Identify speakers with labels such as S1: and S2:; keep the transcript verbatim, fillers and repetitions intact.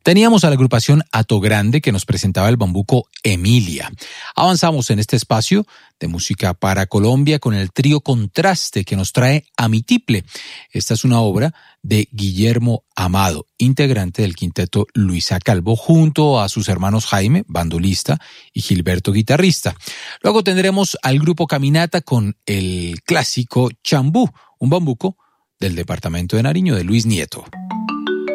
S1: Teníamos a la agrupación Hato Grande que nos presentaba el bambuco Emilia. Avanzamos en este espacio de música para Colombia con el trío Contraste que nos trae Amitiple. Esta es una obra de Guillermo Amado, integrante del quinteto Luisa Calvo, junto a sus hermanos Jaime, bandolista, y Gilberto, guitarrista. Luego tendremos al grupo Caminata con el clásico Chambú, un bambuco del departamento de Nariño de Luis Nieto.